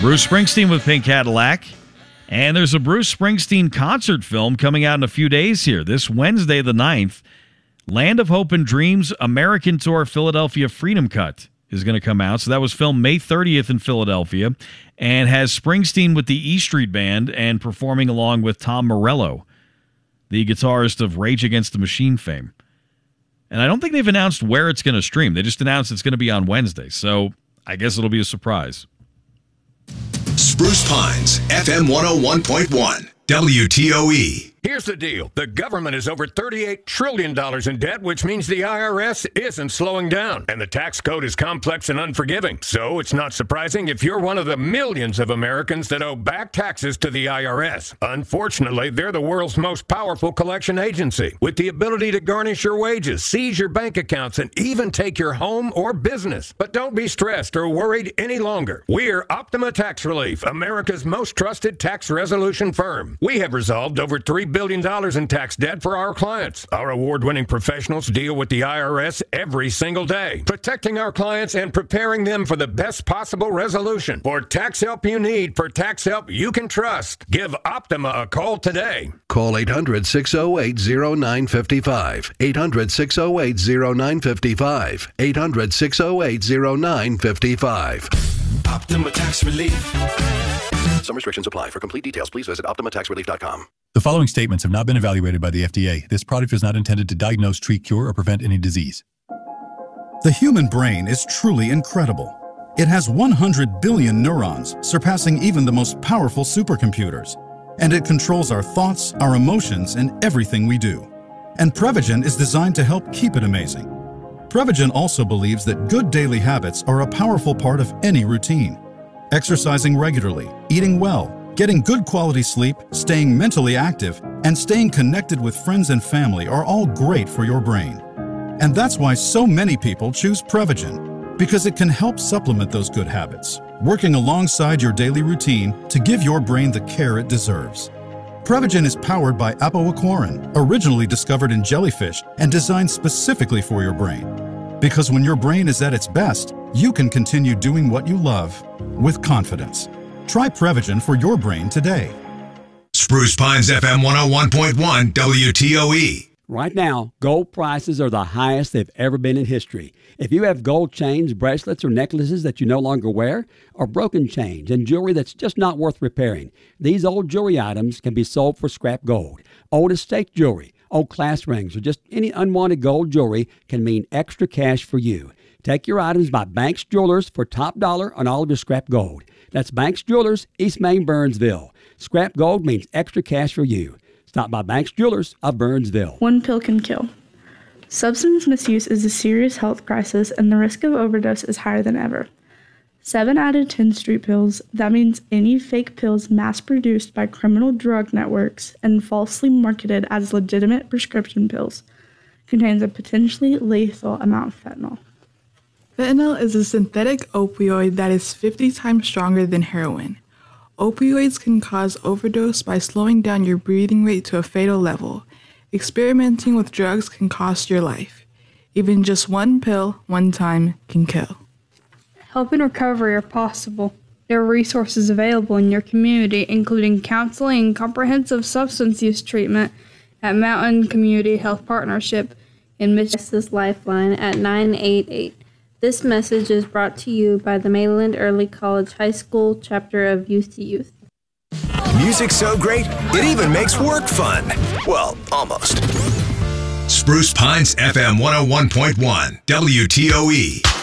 Bruce Springsteen with Pink Cadillac. And there's a Bruce Springsteen concert film coming out in a few days here. This Wednesday, the 9th, Land of Hope and Dreams American Tour Philadelphia Freedom Cut is going to come out. So that was filmed May 30th in Philadelphia and has Springsteen with the E Street Band and performing along with Tom Morello, the guitarist of Rage Against the Machine fame. And I don't think they've announced where it's going to stream. They just announced it's going to be on Wednesday. So I guess it'll be a surprise. Spruce Pines, FM 101.1, WTOE. Here's the deal. The government is over $38 trillion in debt, which means the IRS isn't slowing down. And the tax code is complex and unforgiving. So it's not surprising if you're one of the millions of Americans that owe back taxes to the IRS. Unfortunately, they're the world's most powerful collection agency, with the ability to garnish your wages, seize your bank accounts, and even take your home or business. But don't be stressed or worried any longer. We're Optima Tax Relief, America's most trusted tax resolution firm. We have resolved over $3 billion in tax debt for our clients. Our award-winning professionals deal with the IRS every single day, protecting our clients and preparing them for the best possible resolution. For tax help you need, for tax help you can trust, give Optima a call today. Call 800-608-0955. 800-608-0955. 800-608-0955. Optima Tax Relief. Some restrictions apply. For complete details, please visit OptimaTaxRelief.com. The following statements have not been evaluated by the FDA. This product is not intended to diagnose, treat, cure, or prevent any disease. The human brain is truly incredible. It has 100 billion neurons, surpassing even the most powerful supercomputers. And it controls our thoughts, our emotions, and everything we do. And Prevagen is designed to help keep it amazing. Prevagen also believes that good daily habits are a powerful part of any routine. Exercising regularly, eating well, getting good quality sleep, staying mentally active, and staying connected with friends and family are all great for your brain. And that's why so many people choose Prevagen, because it can help supplement those good habits, working alongside your daily routine to give your brain the care it deserves. Prevagen is powered by apoaquarin, originally discovered in jellyfish and designed specifically for your brain. Because when your brain is at its best, you can continue doing what you love with confidence. Try Prevagen for your brain today. Spruce Pines FM 101.1 WTOE. Right now, gold prices are the highest they've ever been in history. If you have gold chains, bracelets, or necklaces that you no longer wear, or broken chains and jewelry that's just not worth repairing, these old jewelry items can be sold for scrap gold. Old estate jewelry, old class rings, or just any unwanted gold jewelry can mean extra cash for you. Take your items by Banks Jewelers for top dollar on all of your scrap gold. That's Banks Jewelers, East Main, Burnsville. Scrap gold means extra cash for you. Stop by Banks Jewelers of Burnsville. One pill can kill. Substance misuse is a serious health crisis, and the risk of overdose is higher than ever. 7 out of 10 street pills, that means any fake pills mass-produced by criminal drug networks and falsely marketed as legitimate prescription pills, contains a potentially lethal amount of fentanyl. Fentanyl is a synthetic opioid that is 50 times stronger than heroin. Opioids can cause overdose by slowing down your breathing rate to a fatal level. Experimenting with drugs can cost your life. Even just one pill, one time, can kill. Help and recovery are possible. There are resources available in your community, including counseling and comprehensive substance use treatment at Mountain Community Health Partnership in Michigan's Lifeline at 988. This message is brought to you by the Mayland Early College High School chapter of Youth to Youth. Music's so great, it even makes work fun. Well, almost. Spruce Pines FM 101.1 WTOE.